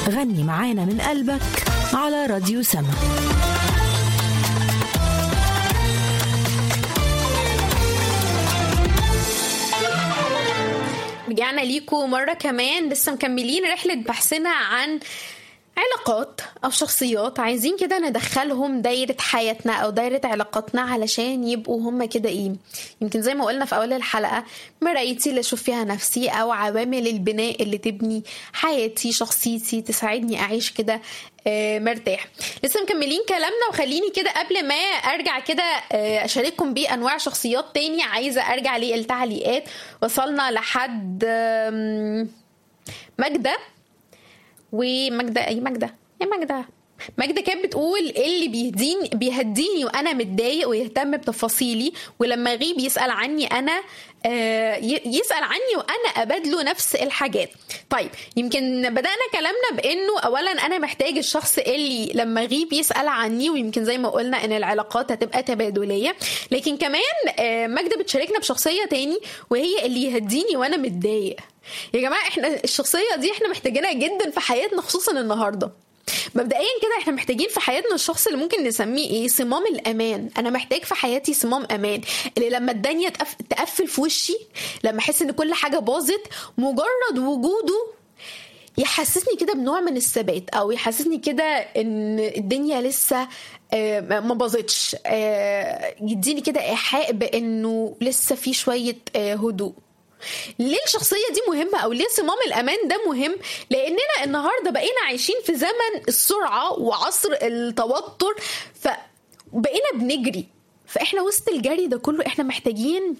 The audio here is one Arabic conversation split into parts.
غني معانا من قلبك على راديو سما. رجعنا ليكم مرة كمان، لسه مكملين رحلة بحثنا عن علاقات أو شخصيات عايزين كده ندخلهم دايرة حياتنا أو دايرة علاقاتنا علشان يبقوا هم كده إيه، يمكن زي ما قلنا في أول الحلقة، مرايتي اللي أشوف فيها نفسي أو عوامل البناء اللي تبني حياتي شخصيتي تساعدني أعيش كده مرتاح. لسه مكملين كلامنا، وخليني كده قبل ما أرجع كده أشارككم بأنواع شخصيات تاني، عايزة أرجع للتعليقات. وصلنا لحد ماجدة، وماجدة اي ماجدة يا ماجدة كانت بتقول اللي بيهديني وانا متضايق ويهتم بتفاصيلي، ولما يغيب يسأل عني انا يسأل عني وانا ابادله نفس الحاجات. طيب يمكن بدأنا كلامنا بانه اولا انا محتاج الشخص اللي لما يغيب يسأل عني، ويمكن زي ما قلنا ان العلاقات هتبقى تبادلية، لكن كمان ماجدة بتشاركنا بشخصية تاني وهي اللي يهديني وانا متضايق. يا جماعة احنا الشخصية دي احنا محتاجينها جدا في حياتنا، خصوصا النهاردة. مبدئيا كده احنا محتاجين في حياتنا الشخص اللي ممكن نسميه ايه، صمام الامان. انا محتاج في حياتي صمام امان، اللي لما الدنيا تقفل في وشي، لما احس ان كل حاجة باظت، مجرد وجوده يحسسني كده بنوع من الثبات، او يحسسني كده ان الدنيا لسه ما باظتش، يديني كده ايحاء بانه لسه في شوية هدوء. ليه الشخصية دي مهمة أو ليه صمام الأمان ده مهم؟ لأننا النهاردة بقينا عايشين في زمن السرعة وعصر التوتر، فبقينا بنجري. فإحنا وسط الجري ده كله إحنا محتاجين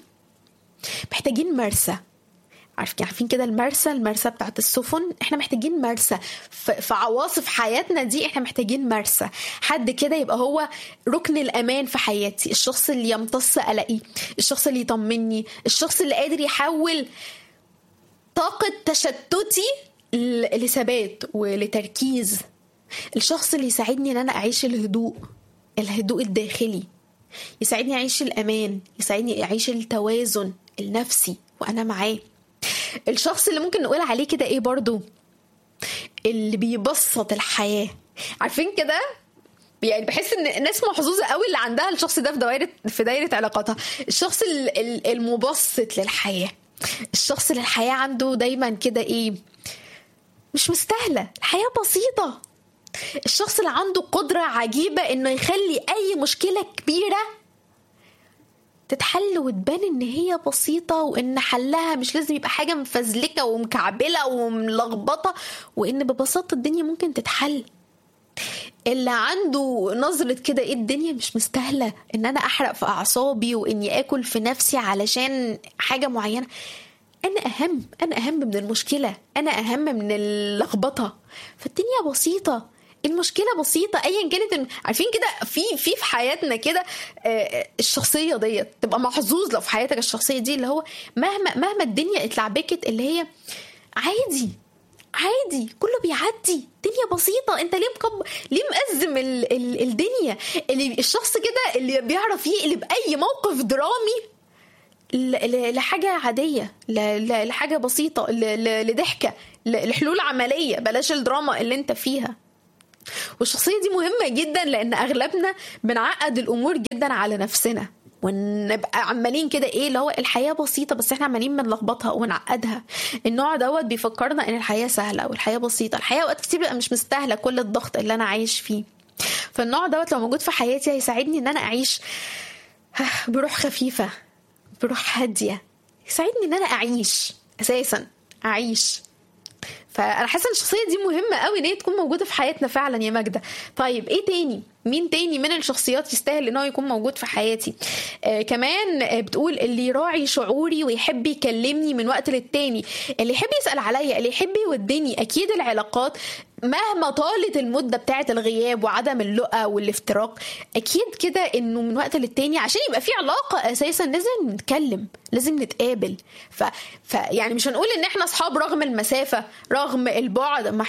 مرسى. عارفين كده المرسى بتاعت السفن، احنا محتاجين مرسى في عواصف حياتنا دي. احنا محتاجين مرسى، حد كده يبقى هو ركن الامان في حياتي، الشخص اللي يمتص قلقي، الشخص اللي يطمني، الشخص اللي قادر يحول طاقة تشتتي لثبات ولتركيز، الشخص اللي يساعدني ان انا اعيش الهدوء الداخلي، يساعدني اعيش الامان، يساعدني اعيش التوازن النفسي وانا معاه. الشخص اللي ممكن نقول عليه كده ايه برضو، اللي بيبسط الحياة. عارفين كده يعني بحس ان الناس محظوظة قوي اللي عندها الشخص ده في دايرة علاقاتها، الشخص المبسط للحياة، الشخص اللي الحياة عنده دايما كده ايه، مش مستاهلة، الحياة بسيطة. الشخص اللي عنده قدرة عجيبة انه يخلي اي مشكلة كبيرة تتحل وتبان ان هي بسيطة، وان حلها مش لازم يبقى حاجة مفزلكة ومكعبلة وملخبطة، وان ببساطة الدنيا ممكن تتحل. اللي عنده نظرة كده ايه، الدنيا مش مستاهلة ان انا احرق في اعصابي واني اكل في نفسي علشان حاجة معينة. انا اهم من المشكلة، انا اهم من اللخبطة. فالدنيا بسيطة، المشكلة بسيطة ايا كانت. عارفين كده في حياتنا كده الشخصية دي تبقى محظوظ لو في حياتك الشخصية دي اللي هو مهما الدنيا اتلعبكت، اللي هي عادي كله بيعدي، الدنيا بسيطة. انت ليه مأزم الدنيا؟ الشخص كده اللي بيعرف يقلب اي موقف درامي لحاجة عادية، لحاجة بسيطة، لضحكة، لحلول عملية، بلاش الدراما اللي انت فيها. والشخصية دي مهمة جدا، لأن أغلبنا بنعقد الأمور جدا على نفسنا، ونبقى عمالين كده إيه اللي هو الحياة بسيطة، بس إحنا عمالين بنلخبطها ونعقدها. النوع دوت بيفكرنا إن الحياة سهلة والحياة بسيطة. الحياة وقت كتير بقى مش مستاهلة كل الضغط اللي أنا عايش فيه. فالنوع دوت لو موجود في حياتي هيساعدني إن أنا أعيش بروح خفيفة، بروح هادية، يساعدني إن أنا أعيش. فانا حاسه ان الشخصيه دي مهمه قوي ان هي تكون موجوده في حياتنا فعلا يا ماجده. طيب ايه تاني؟ مين تاني من الشخصيات يستاهل ان هو يكون موجود في حياتي؟ كمان بتقول اللي يراعي شعوري ويحب يكلمني من وقت للتاني، اللي يحب يسأل عليا، اللي يحب يودني. اكيد العلاقات مهما طالت المدة بتاعة الغياب وعدم اللقاء والافتراق، اكيد كده انه من وقت للتاني عشان يبقى في علاقة اساسا لازم نتكلم، لازم نتقابل. يعني مش هنقول ان احنا اصحاب رغم المسافة رغم البعد، ما احنا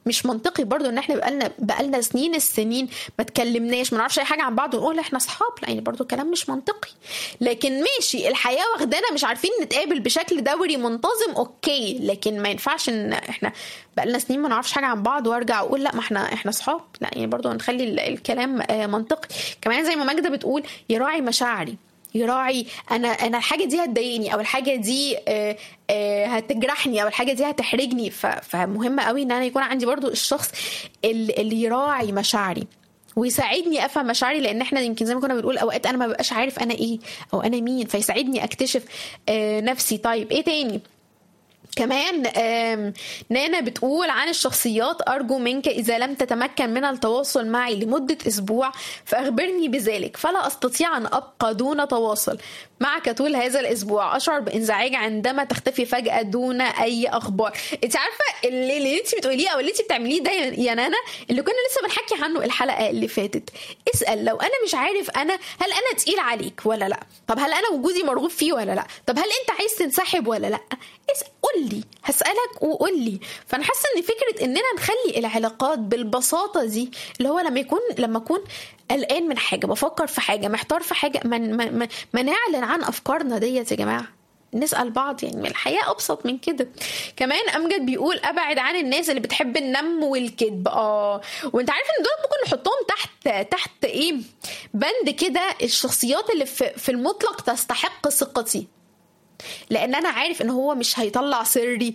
مش منطقي برضو ان احنا بقالنا سنين السنين ما تكلمناش، ما نعرفش اي حاجه عن بعض ونقول احنا اصحاب. لا يعني برضو كلام مش منطقي. لكن ماشي، الحياه واخدانا مش عارفين نتقابل بشكل دوري منتظم، اوكي، لكن ما ينفعش ان احنا بقالنا سنين ما نعرفش حاجه عن بعض وارجع اقول لا ما احنا اصحاب. لا يعني برضو نخلي الكلام منطقي. كمان زي ما ماجدة بتقول يراعي مشاعري، يراعي انا الحاجه دي هتضايقني، او الحاجه دي هتجرحني، او الحاجه دي هتحرجني. فمهم قوي ان انا يكون عندي برضو الشخص اللي يراعي مشاعري ويساعدني افهم مشاعري، لان احنا يمكن زي ما كنا بنقول اوقات انا ما ببقاش عارف انا ايه او انا مين، فيساعدني اكتشف نفسي. طيب ايه تاني كمان؟ نانا بتقول عن الشخصيات: أرجو منك إذا لم تتمكن من التواصل معي لمدة أسبوع فأخبرني بذلك، فلا أستطيع أن أبقى دون تواصل معك طول هذا الأسبوع. أشعر بانزعاج عندما تختفي فجأة دون أي أخبار. أنت عارفة اللي أنت بتقوليه أو اللي أنت بتعمليه ده يا نانا، اللي كنا لسه بنحكي عنه الحلقة اللي فاتت. اسأل: لو أنا مش عارف هل أنا تقيل عليك ولا لا؟ طب هل أنا وجودي مرغوب فيه ولا لا؟ طب هل أنت عايز تنسحب ولا لا؟ قول لي، هسألك وقول لي. فأنا حاسة إن فكرة إننا نخلي العلاقات بالبساطة دي، اللي هو لما أكون قلقان من حاجة، بفكر في حاجة، محتار في حاجة، ما نعلن عن أفكارنا ديت يا جماعة، نسأل بعض. يعني الحياة أبسط من كده. كمان أمجد بيقول: أبعد عن الناس اللي بتحب النم والكذب. وانت عارف ان دول ممكن نحطهم تحت ايه، بند كده: الشخصيات اللي في المطلق تستحق ثقتي، لان انا عارف ان هو مش هيطلع سري،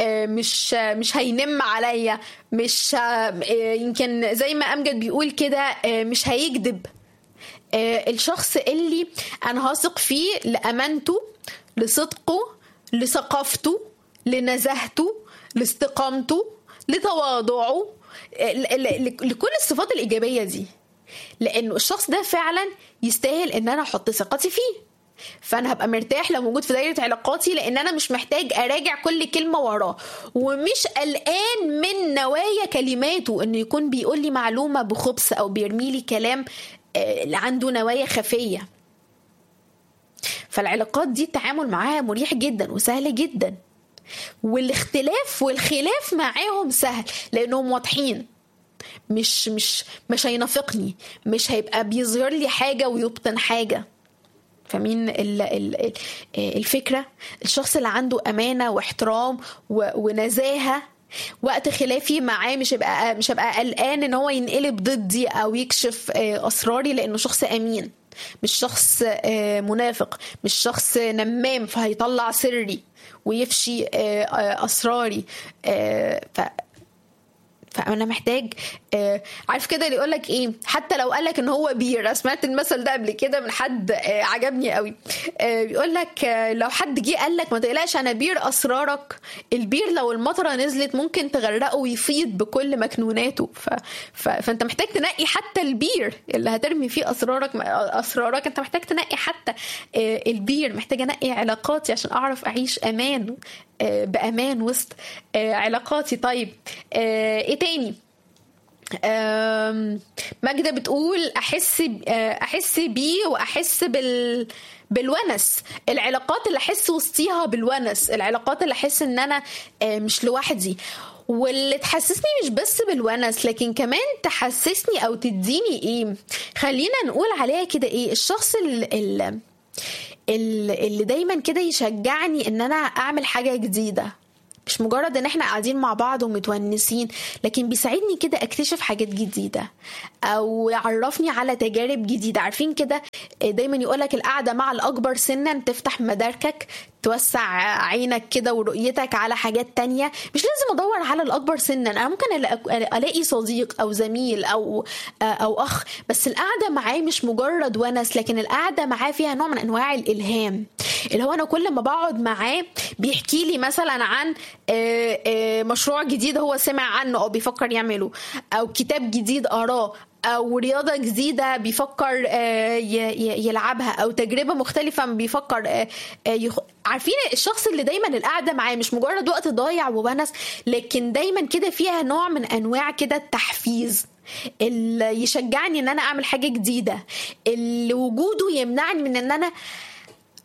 مش هينم عليا، مش يمكن زي ما امجد بيقول كده مش هيكذب. الشخص اللي انا هثق فيه لامانته، لصدقه، لثقافته، لنزاهته، لاستقامته، لتواضعه، لكل الصفات الايجابيه دي، لانه الشخص ده فعلا يستاهل ان انا احط ثقتي فيه. فانا هبقى مرتاح لو موجود في دايره علاقاتي، لان انا مش محتاج اراجع كل كلمه وراه، ومش قلقان من نوايا كلماته انه يكون بيقول لي معلومه بخبث او بيرمي لي كلام عنده نوايا خفيه. فالعلاقات دي التعامل معاها مريح جدا وسهل جدا، والاختلاف والخلاف معاهم سهل لانهم واضحين، مش هينافقني، مش هيبقى بيظهر لي حاجه ويبطن حاجه. فمين الفكرة؟ الشخص اللي عنده أمانة واحترام ونزاهة، وقت خلافي معاه مش هبقى قلقان ان هو ينقلب ضدي او يكشف اسراري، لانه شخص امين، مش شخص منافق، مش شخص نمام فهيطلع سري ويفشي اسراري. فانا محتاج عارف كده اللي يقولك ايه، حتى لو قالك ان هو بير. سمعت المثل ده قبل كده من حد عجبني قوي. بيقولك لو حد جه قالك ما تقلقش انا بير اسرارك، البير لو المطره نزلت ممكن تغرقه ويفيض بكل مكنوناته. فانت محتاج تنقي حتى البير اللي هترمي فيه اسرارك. انت محتاج تنقي حتى البير. محتاج انقي علاقاتي عشان اعرف اعيش بأمان وسط علاقاتي. طيب ايه تاني؟ ماجدة بتقول احس بيه واحس بالونس. العلاقات اللي احس وسطيها بالونس، العلاقات اللي احس ان انا مش لوحدي، واللي تحسسني مش بس بالونس لكن كمان تحسسني او تديني ايه، خلينا نقول عليها كده ايه، الشخص اللي دايما كده يشجعني ان انا اعمل حاجة جديدة. مش مجرد ان احنا قاعدين مع بعض ومتونسين، لكن بيساعدني كده اكتشف حاجات جديدة او يعرفني على تجارب جديدة. عارفين كده دايما يقولك القعدة مع الاكبر سنا تفتح مداركك، توسع عينك كده ورؤيتك على حاجات تانية. مش لازم ادور على الاكبر سنا، انا ممكن الاقي صديق او زميل او اخ، بس القعدة معاه مش مجرد ونس، لكن القعدة معاه فيها نوع من انواع الالهام، اللي هو انا كل ما بقعد معاه بيحكي لي مثلا عن مشروع جديد هو سمع عنه او بيفكر يعمله، او كتاب جديد قراه، او رياضة جديدة بيفكر يلعبها، او تجربة مختلفة بيفكر عارفين الشخص اللي دايما القعدة معاه مش مجرد وقت ضايع وونس، لكن دايما كده فيها نوع من انواع كده التحفيز، اللي يشجعني ان انا اعمل حاجة جديدة، اللي وجوده يمنعني من ان انا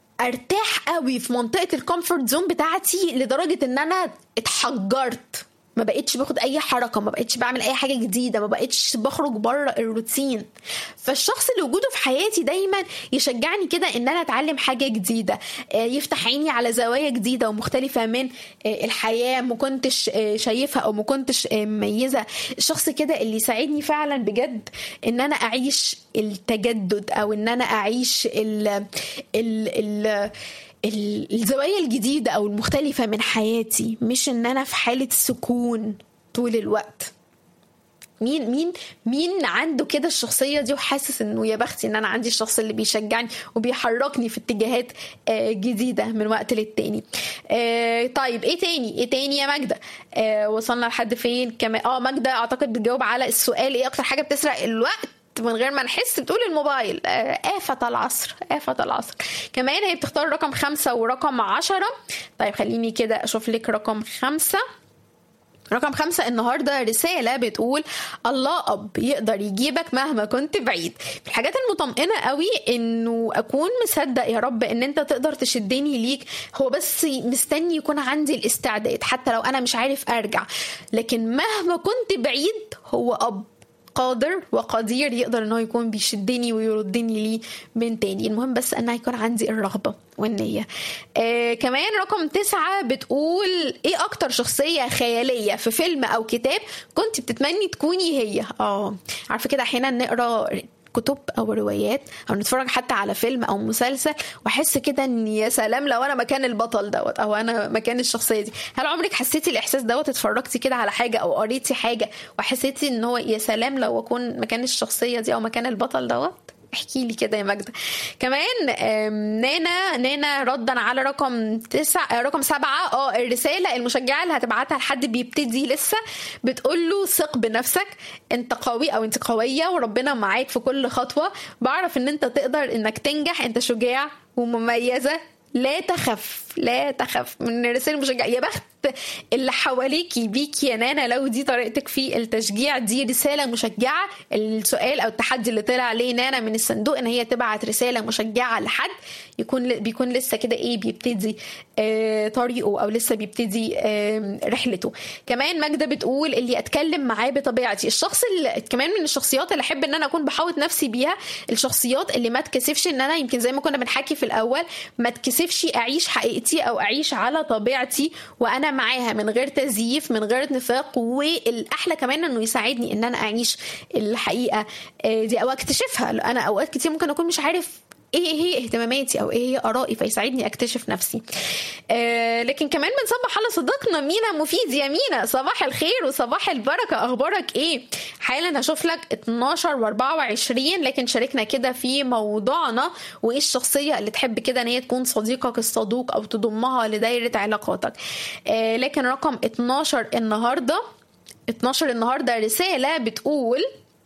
ارتاح قوي في منطقة الكومفورت زون بتاعتي لدرجة ان انا اتحجرت ما بقتش باخد اي حركه، ما بقتش بعمل اي حاجه جديده، ما بقتش بخرج بره الروتين. فالشخص اللي وجوده في حياتي دايما يشجعني كده ان انا اتعلم حاجه جديده، يفتح عيني على زوايا جديده ومختلفه من الحياه ما كنتش شايفها او ما كنتش مميزه. الشخص كده اللي يساعدني فعلا بجد ان انا اعيش التجدد، او ان انا اعيش الزوايا الجديدة أو المختلفة من حياتي، مش إن أنا في حالة سكون طول الوقت. مين عنده كده الشخصية دي وحاسس إنه يا بختي إن أنا عندي الشخص اللي بيشجعني وبيحركني في اتجاهات جديدة من وقت للتاني. طيب إيه تاني يا ماجدة؟ وصلنا لحد فين كمان؟ ماجدة أعتقد بتجاوب على السؤال إيه أكتر حاجة بتسرق الوقت من غير ما نحس، بتقول الموبايل. آفة العصر. كمان هي بتختار رقم 5 ورقم 10. طيب خليني كده أشوف لك رقم 5. رقم 5 النهاردة رسالة بتقول الله أب يقدر يجيبك مهما كنت بعيد. الحاجات المطمئنة قوي إنه أكون مصدق يا رب إن أنت تقدر تشدني ليك، هو بس مستني يكون عندي الاستعداد حتى لو أنا مش عارف أرجع، لكن مهما كنت بعيد هو أب قادر وقدير يقدر انه يكون بيشدني ويردني ليه من تاني. المهم بس انه يكون عندي الرغبة والنية. كمان رقم 9 بتقول ايه اكتر شخصية خيالية في فيلم او كتاب كنت بتتمني تكوني هي؟ عارفة كده احيانا نقرأ كتب او روايات او نتفرج حتى على فيلم او مسلسل واحس كده ان يا سلام لو انا مكان البطل دوت او انا مكان الشخصيه دي. هل عمرك حسيتي الاحساس دوت؟ اتفرجتي كده على حاجه او قريتي حاجه وحسيتي ان هو يا سلام لو اكون مكان الشخصيه دي او مكان البطل دوت؟ احكي لي كده يا ماجدة. كمان نانا ردا على رقم 7 الرسالة المشجعة اللي هتبعتها لحد بيبتدي لسه، بتقول له ثق بنفسك، انت قوي او انت قوية وربنا معاك في كل خطوة، بعرف ان انت تقدر انك تنجح، انت شجاع ومميزة، لا تخف من الرسالة المشجعة. يا بخت اللي حواليكي بيكي يا نانا لو دي طريقتك في التشجيع، دي رسالة مشجعة. السؤال او التحدي اللي طلع عليه نانا من الصندوق ان هي تبعت رسالة مشجعة لحد بيكون لسه كده بيبتدي طريقه او لسه بيبتدي رحلته. كمان ماجدة بتقول اللي اتكلم معاه بطبيعتي. الشخص اللي كمان من الشخصيات اللي احب ان انا اكون بحاوط نفسي بيها، الشخصيات اللي ما تكسفش ان انا يمكن زي ما كنا بنحكي في الاول ما تكسفش اعيش حقيقتي او اعيش على طبيعتي وانا معاها من غير تزييف من غير نفاق. والاحلى كمان انه يساعدني ان انا اعيش الحقيقة دي او اكتشفها. انا اوقات كتير ممكن اكون مش عارف ايه هي اهتماماتي او ايه هي ارائي، فيساعدني اكتشف نفسي. لكن كمان بنصبح على صديقنا مينا مفيد. يا مينا صباح الخير وصباح البركة، اخبارك ايه؟ حالا هشوف لك 12 و24 لكن شاركنا كده في موضوعنا وايه الشخصية اللي تحب كده ان هي تكون صديقك الصدوق او تضمها لدايرة علاقاتك. لكن رقم 12 النهاردة رسالة بتقول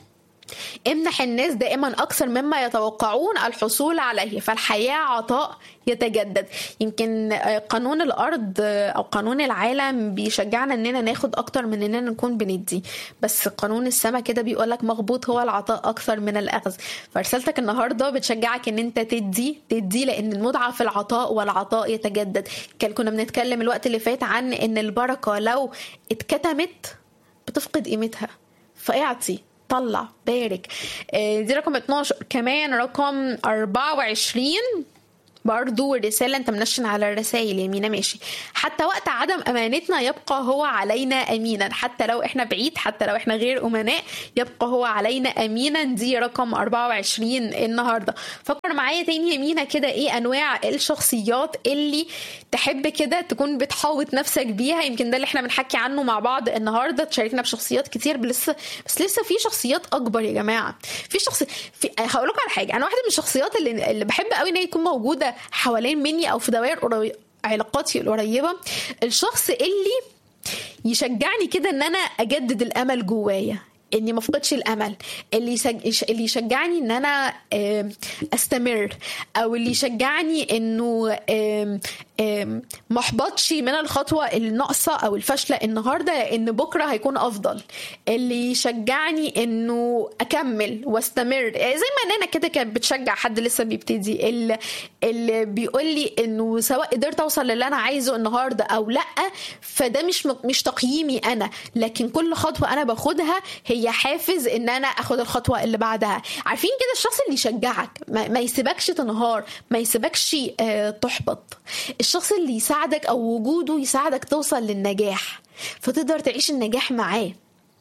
امنح الناس دائما أكثر مما يتوقعون الحصول عليه، فالحياة عطاء يتجدد. يمكن قانون الأرض أو قانون العالم بيشجعنا أننا ناخد أكتر من أننا نكون بندي، بس قانون السماء كده بيقولك مغبوط هو العطاء أكثر من الأخذ. فرسالتك النهاردة بتشجعك أن أنت تدي لأن المتعة في العطاء والعطاء يتجدد. كنا بنتكلم الوقت اللي فات عن أن البركة لو اتكتمت بتفقد قيمتها، فاعطي طلع بارك. دي رقم 12. كمان رقم 24 برضو رسالة انت منشن على الرسائل يمينة ماشي. حتى وقت عدم امانتنا يبقى هو علينا امينا، حتى لو احنا بعيد حتى لو احنا غير امناء يبقى هو علينا امينا. دي رقم 24 النهاردة. فكر معايا تاني يمينة كده ايه انواع الشخصيات اللي تحب كده تكون بتحاوط نفسك بيها. يمكن ده اللي احنا بنحكي عنه مع بعض النهاردة، تشاركنا بشخصيات كتير بس لسه في شخصيات اكبر يا جماعة. هقول لكم على حاجة، انا واحدة من الشخصيات اللي بحب قوي ان هي تكون موجودة حوالين مني او في دوائر علاقاتي القريبة، الشخص اللي يشجعني كده ان انا اجدد الامل جوايا، اني ما افقدش الامل، اللي يشجعني ان انا استمر، او اللي يشجعني انه محبطش من الخطوة الناقصة أو الفاشلة النهاردة، لأن بكرة هيكون أفضل. اللي يشجعني إنه أكمل واستمر، زي ما أنا كده كانت بتشجع حد لسه بيبتدي، اللي بيقول لي إنه سواء قدرت أوصل للي أنا عايزه النهاردة أو لأ، فده مش تقييمي أنا، لكن كل خطوة أنا باخدها هي حافز إن أنا أخد الخطوة اللي بعدها. عارفين كده الشخص اللي يشجعك، ما يسيبكش تنهار، ما يسيبكش تحبط، الشخص اللي يساعدك أو وجوده يساعدك توصل للنجاح فتقدر تعيش النجاح معاه،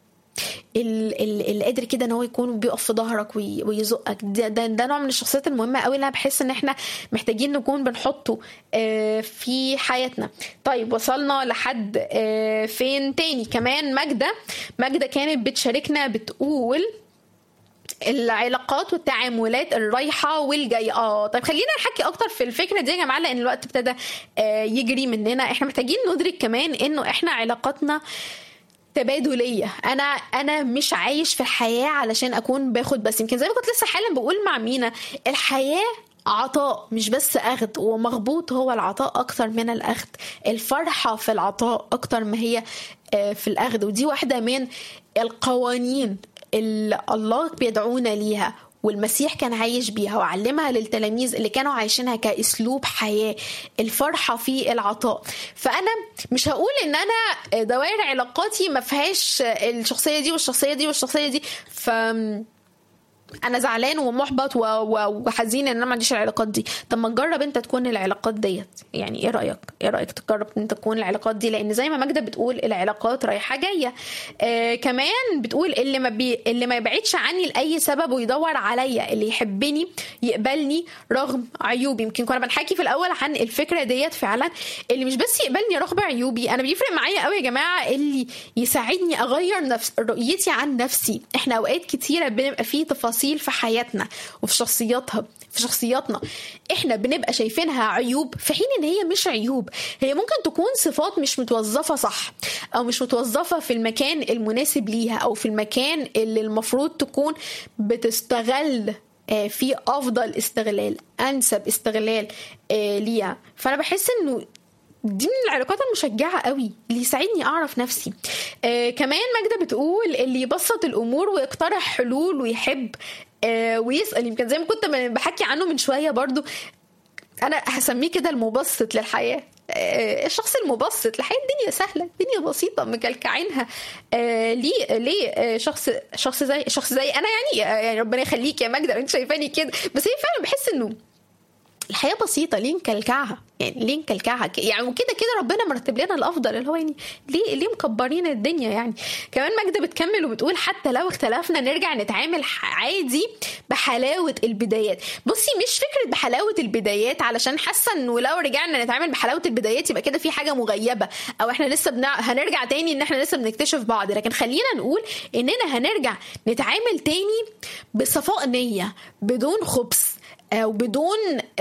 اللي قادر كده ان هو يكون بيقف في ظهرك ويزقك. ده نوع من الشخصيات المهمه قوي اللي انا بحس ان احنا محتاجين نكون بنحطه في حياتنا. طيب وصلنا لحد فين تاني؟ كمان ماجدة كانت بتشاركنا بتقول العلاقات والتعاملات الرايحة والجاية. طيب خلينا نحكي اكتر في الفكرة دي يا جماعة، لان الوقت ابتدى يجري مننا. احنا محتاجين ندرك كمان انه احنا علاقاتنا تبادلية. انا مش عايش في الحياة علشان اكون باخد بس. يمكن زي ما كنت لسه حالا بقول مع مينا، الحياة عطاء مش بس اخد، ومغبوط هو العطاء اكتر من الاخد. الفرحة في العطاء اكتر ما هي في الاخد، ودي واحدة من القوانين اللي الله بيدعونا ليها والمسيح كان عايش بيها وعلمها للتلاميذ اللي كانوا عايشينها كأسلوب حياة، الفرحة في العطاء. فأنا مش هقول إن أنا دوائر علاقاتي ما فيهاش الشخصية دي والشخصية دي والشخصية دي، انا زعلان ومحبط وحزين ان انا ما عنديش العلاقات دي. طب ما تجرب انت تكون العلاقات ديت، يعني ايه رايك تجرب انت تكون العلاقات دي؟ لان زي ما ماجدة بتقول العلاقات رايحه جايه. كمان بتقول اللي ما يبعدش عني لاي سبب ويدور عليا، اللي يحبني يقبلني رغم عيوبي. يمكن كنا بنحكي في الاول عن الفكره ديت فعلا، اللي مش بس يقبلني رغم عيوبي، انا بيفرق معايا قوي يا جماعه اللي يساعدني اغير رؤيتي عن نفسي. احنا اوقات كتيره بنبقى فيه تفاصيل في حياتنا وفي شخصياتنا احنا بنبقى شايفينها عيوب، في حين ان هي مش عيوب، هي ممكن تكون صفات مش متوظفة صح، او مش متوظفة في المكان المناسب ليها، او في المكان اللي المفروض تكون بتستغل في افضل استغلال، انسب استغلال ليها. فانا بحس انه دي من العلاقات المشجعة قوي اللي يساعدني أعرف نفسي. كمان ماجدة بتقول اللي يبسط الأمور ويقترح حلول ويحب ويسأل. يمكن زي ما كنت بحكي عنه من شوية برضو، أنا هسميه كده المبسط للحياة. الشخص المبسط لحياة الدنيا سهلة، الدنيا بسيطة مكلكعينها. ليه شخص زي أنا يعني ربنا يخليك يا ماجدة انت شايفاني كده، بس هي فعلا بحس إنه الحياة بسيطة، ليه نكلكعها؟ يعني وكده ربنا مرتب لنا الافضل، اللي هو يعني ليه مكبرين الدنيا يعني. كمان ماجدة بتكمل وبتقول حتى لو اختلفنا نرجع نتعامل عادي بحلاوة البدايات. بصي مش فكرة بحلاوة البدايات علشان حاسة انه لو رجعنا نتعامل بحلاوة البدايات يبقى كده في حاجة مغيبة، او احنا لسه هنرجع تاني ان احنا لسه بنكتشف بعض. لكن خلينا نقول اننا هنرجع نتعامل تاني بصفاء نية، بدون خبث او بدون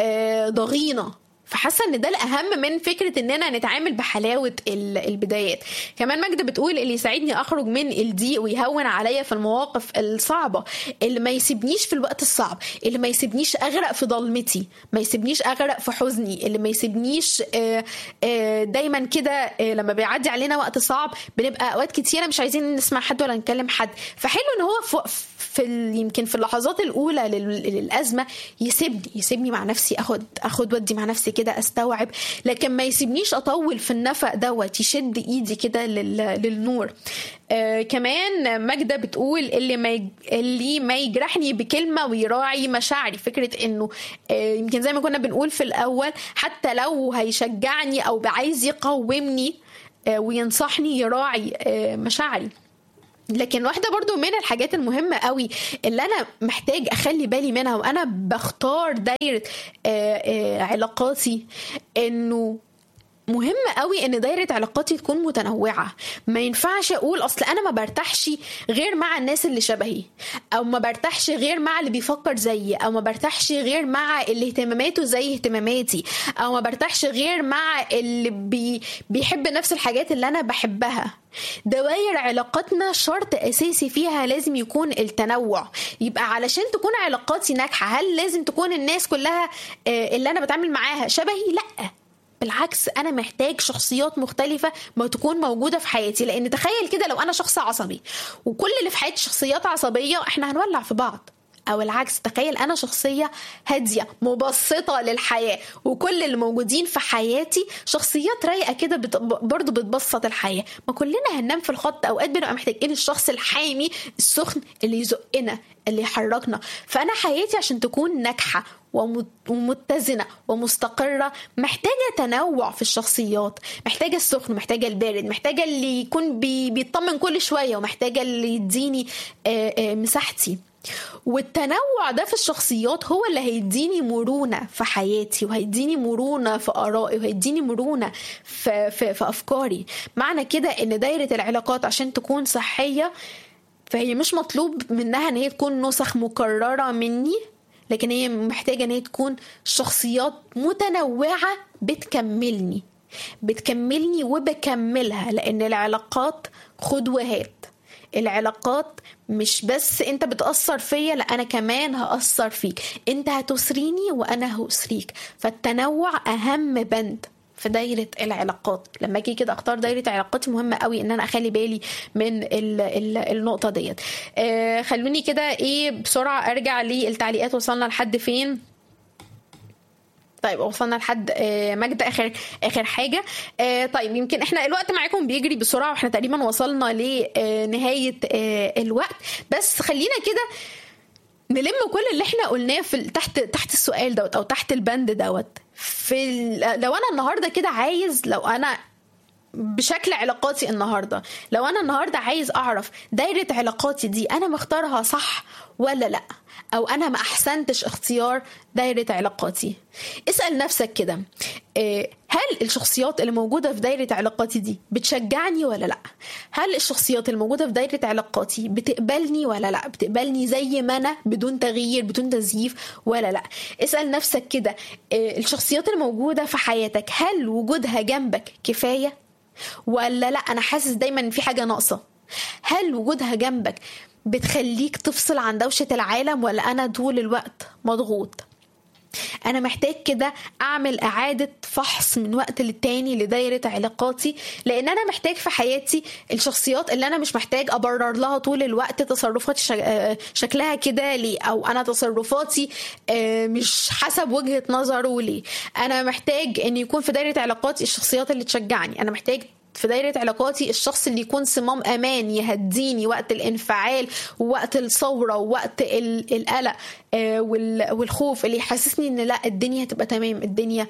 ضغينة. فحاسه ان ده الاهم من فكره اننا نتعامل بحلاوه البدايات. كمان ماجدة بتقول اللي يساعدني اخرج من الضيق ويهون عليا في المواقف الصعبه، اللي ما يسيبنيش في الوقت الصعب، اللي ما يسيبنيش اغرق في ضلمتي، ما يسيبنيش اغرق في حزني، اللي ما يسيبنيش دايما كده لما بيعدي علينا وقت صعب بنبقى اوقات كتيره مش عايزين نسمع حد ولا نكلم حد. فحلو ان هو يمكن في اللحظات الاولى للازمه يسيبني مع نفسي، اخد ودي مع نفسي كده، استوعب، لكن ما يسيبنيش اطول في النفق دوت، يشد ايدي كده للنور. كمان ماجدة بتقول اللي ما يجرحني بكلمه ويراعي مشاعري. فكره انه يمكن زي ما كنا بنقول في الاول، حتى لو هيشجعني او عايز يقومني وينصحني يراعي مشاعري. لكن واحدة برضو من الحاجات المهمة قوي اللي أنا محتاج أخلي بالي منها وأنا بختار دايرة علاقاتي، إنه مهم قوي ان دايره علاقاتي تكون متنوعه. ما ينفعش اقول اصل انا ما برتاحش غير مع الناس اللي شبهي، او ما برتاحش غير مع اللي بيفكر زيي، او ما برتاحش غير مع اللي اهتماماته زي اهتماماتي، او ما برتاحش غير مع اللي بيحب نفس الحاجات اللي انا بحبها. دوائر علاقاتنا شرط اساسي فيها لازم يكون التنوع. يبقى علشان تكون علاقاتي ناجحه، هل لازم تكون الناس كلها اللي انا بتعامل معاها شبهي؟ لا، بالعكس انا محتاج شخصيات مختلفة ما تكون موجودة في حياتي. لان تخيل كده لو انا شخص عصبي وكل اللي في حياتي شخصيات عصبية، احنا هنولع في بعض. او العكس، تخيل انا شخصية هادية مبسطة للحياة وكل اللي موجودين في حياتي شخصيات رايقة كده برضو بتبسط الحياة، ما كلنا هننام في الخط. اوقات بنبقى محتاجين الشخص الحامي السخن اللي يزقنا اللي يحركنا. فانا حياتي عشان تكون ناجحة ومتزنة ومستقرة محتاجة تنوع في الشخصيات، محتاجة السخن، محتاجة البارد، محتاجة اللي يكون بيطمن كل شوية، ومحتاجة اللي يديني مساحتي. والتنوع ده في الشخصيات هو اللي هيديني مرونة في حياتي، وهيديني مرونة في آرائي، وهيديني مرونة في أفكاري. معنى كده إن دايرة العلاقات عشان تكون صحية فهي مش مطلوب منها إن هي تكون نسخ مكررة مني، لكن هي محتاجة إن هي تكون شخصيات متنوعة بتكملني وبكملها. لأن العلاقات خد وهات. العلاقات مش بس انت بتأثر فيا، لا انا كمان هأثر فيك، انت هتسريني وانا هأسريك. فالتنوع اهم بند في دايرة العلاقات. لما اجي كده اختار دايرة علاقاتي مهمة قوي ان انا اخلي بالي من النقطة ديت. خلوني كده بسرعة ارجع للتعليقات. وصلنا لحد فين؟ طيب وصلنا لحد ماجدة اخر حاجة. طيب يمكن احنا الوقت معاكم بيجري بسرعة، واحنا تقريبا وصلنا لنهاية الوقت. بس خلينا كده نلم كل اللي احنا قلناه في تحت السؤال دوت او تحت البند دوت. لو انا النهاردة كده عايز، لو انا بشكل علاقاتي النهاردة، لو انا النهاردة عايز اعرف دايرة علاقاتي دي انا مختارها صح ولا لا، او انا ما احسنتش اختيار دايرة علاقاتي، اسأل نفسك كده، هل الشخصيات اللي موجودة في دايرة علاقاتي دي بتشجعني ولا لا؟ هل الشخصيات اللي موجودة في دايرة علاقاتي بتقبلني ولا لا؟ بتقبلني زي ما انا بدون تغيير بدون تزييف ولا لا؟ اسأل نفسك كده، الشخصيات اللي موجودة في حياتك هل وجودها جنبك كفاية ولا لا انا حاسس دايما ان في حاجة ناقصة؟ هل وجودها جنبك بتخليك تفصل عن دوشة العالم ولا انا طول الوقت مضغوط؟ انا محتاج كده اعمل اعادة فحص من وقت للتاني لدايرة علاقاتي، لان انا محتاج في حياتي الشخصيات اللي انا مش محتاج ابرر لها طول الوقت تصرفاتي شكلها كده ليه، او انا تصرفاتي مش حسب وجهة نظره ليه. انا محتاج ان يكون في دايرة علاقاتي الشخصيات اللي تشجعني. انا محتاج في دايرة علاقاتي الشخص اللي يكون صمام أمان يهديني وقت الانفعال ووقت الثورة ووقت القلق والخوف، اللي يحسسني ان لا الدنيا هتبقى تمام، الدنيا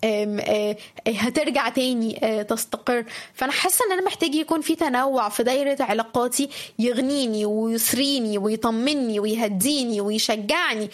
هترجع تاني تستقر. فانا حاسة ان انا محتاج يكون في تنوع في دايرة علاقاتي يغنيني ويسريني ويطمني ويهديني ويشجعني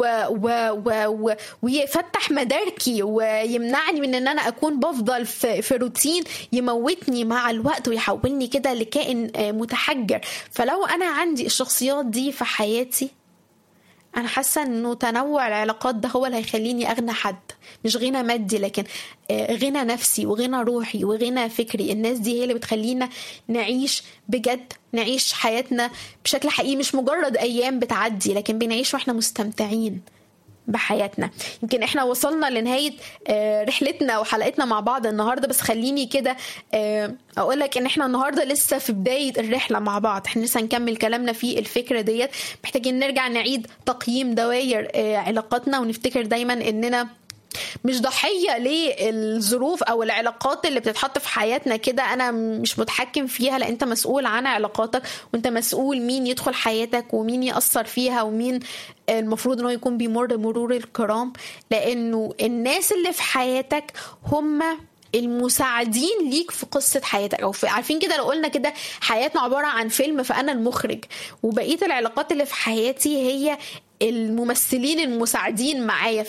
ويفتح مداركي ويمنعني من ان انا اكون بفضل في روتين يموتني مع الوقت ويحولني كده لكائن متحجر. فلو انا عندي الشخصيات دي في حياتي، انا حاسه انه تنوع العلاقات ده هو اللي هيخليني اغنى حد، مش غنى مادي لكن غنى نفسي وغنى روحي وغنى فكري. الناس دي هي اللي بتخلينا نعيش بجد، نعيش حياتنا بشكل حقيقي، مش مجرد ايام بتعدي لكن بنعيش واحنا مستمتعين بحياتنا. يمكن احنا وصلنا لنهاية رحلتنا وحلقتنا مع بعض النهاردة، بس خليني كده اقولك ان احنا النهاردة لسه في بداية الرحلة مع بعض، احنا لسه نكمل كلامنا في الفكرة ديت. محتاجين نرجع نعيد تقييم دوائر علاقاتنا ونفتكر دايما اننا مش ضحية للظروف او العلاقات اللي بتتحط في حياتنا كده انا مش متحكم فيها. لا، انت مسؤول عن علاقاتك، وانت مسؤول مين يدخل حياتك ومين يأثر فيها ومين المفروض انه يكون بيمر مرور الكرام، لانه الناس اللي في حياتك هم المساعدين ليك في قصة حياتك. او عارفين كده لو قلنا كده حياتنا عبارة عن فيلم، فانا المخرج وبقية العلاقات اللي في حياتي هي الممثلين المساعدين معايا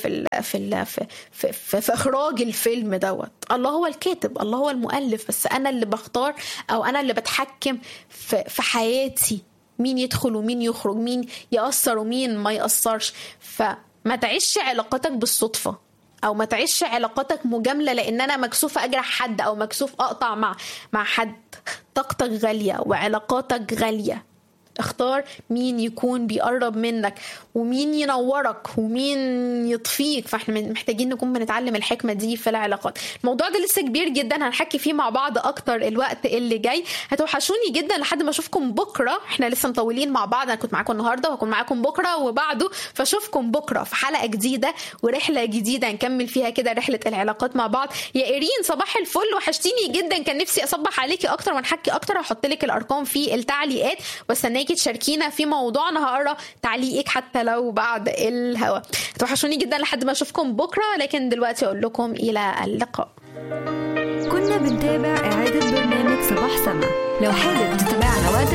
في اخراج الفيلم دوت. الله هو الكاتب، الله هو المؤلف، بس انا اللي بختار او انا اللي بتحكم في حياتي مين يدخل ومين يخرج، مين يأثر ومين ما يأثرش. فما تعيش علاقاتك بالصدفة، او ما تعيش علاقاتك مجاملة لان انا مكسوفة اجرح حد او مكسوف اقطع مع حد. طاقتك غالية وعلاقاتك غالية، اختار مين يكون بيقرب منك ومين ينورك ومين يطفيك. فاحنا محتاجين نكون بنتعلم الحكمة دي في العلاقات. الموضوع ده لسه كبير جدا، هنحكي فيه مع بعض اكتر الوقت اللي جاي. هتوحشوني جدا لحد ما اشوفكم بكرة. احنا لسه مطولين مع بعض، انا كنت معاكم النهاردة وهكون معاكم بكرة وبعده، فاشوفكم بكرة في حلقة جديدة ورحلة جديدة نكمل فيها كده رحلة العلاقات مع بعض. يا إيرين صباح الفل، وحشتيني جدا، كان نفسي اصبح عليكي اكتر ونحكي اكتر. هحط لك الارقام في التعليقات واستناكي تشاركينا في موضوعنا، هقرا تعليقك حتى لو بعد الهوا. توحشوني جدا لحد ما اشوفكم بكره، لكن دلوقتي اقول لكم الى اللقاء. كنا بنتابع إعادة برنامج صباح سما. لو حابب تتابعنا